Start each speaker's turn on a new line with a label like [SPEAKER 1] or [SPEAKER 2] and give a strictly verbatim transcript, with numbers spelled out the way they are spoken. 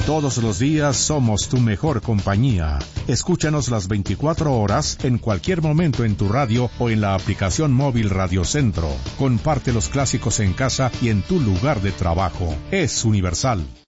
[SPEAKER 1] Todos los días somos tu mejor compañía. Escúchanos las veinticuatro horas, en cualquier momento en tu radio o en la aplicación móvil Radio Centro. Comparte los clásicos en casa y en tu lugar de trabajo. Es Universal.